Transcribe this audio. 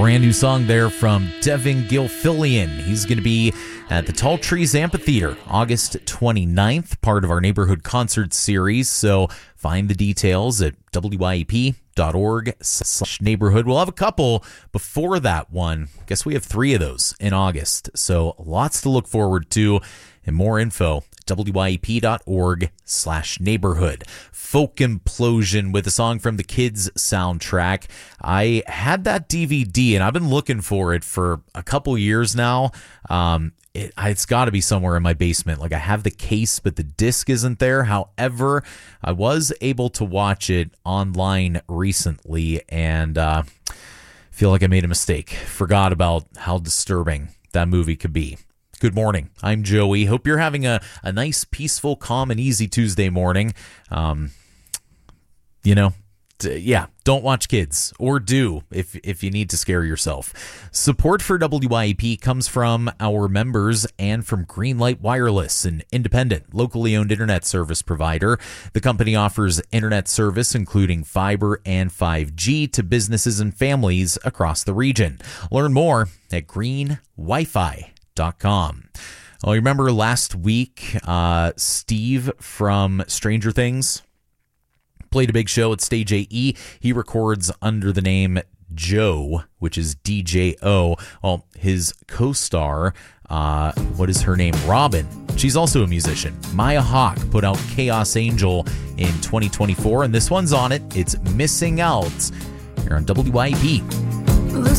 Brand new song there from Devin Gilfillian. He's going to be at the Tall Trees Amphitheater August 29th, part of our neighborhood concert series. So find the details at wyep.org/neighborhood. We'll have a couple before that one. Guess we have 3 of those in August. So lots to look forward to, and more info wyep.org/neighborhood. Folk Implosion with a song from the Kids soundtrack. I had that DVD and I've been looking for it for a couple years now. It's got to be somewhere in my basement. Like, I have the case, but the disc isn't there. However, I was able to watch it online recently and feel like I made a mistake. Forgot about how disturbing that movie could be. Good morning. I'm Joey. Hope you're having a nice, peaceful, calm, and easy Tuesday morning. Don't watch kids, or do if you need to scare yourself. Support for WYEP comes from our members and from Greenlight Wireless, an independent, locally owned internet service provider. The company offers internet service including fiber and 5G to businesses and families across the region. Learn more at greenwifi.com. Oh, you remember last week, Steve from Stranger Things played a big show at Stage AE. He records under the name Joe, which is DJO. Well, his co-star, what is her name? Robin. She's also a musician. Maya Hawke put out Chaos Angel in 2024, and this one's on it. It's Missing Out here on WYEP.